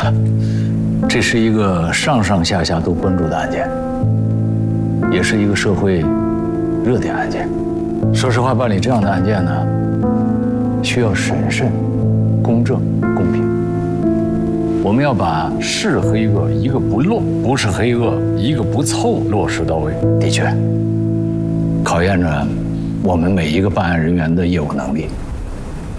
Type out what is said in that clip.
这是一个上上下下都关注的案件，也是一个社会热点案件。说实话，办理这样的案件呢，需要审慎、公正、公平。我们要把是黑恶一个不漏，不是黑恶一个不凑落实到位。的确，考验着我们每一个办案人员的业务能力。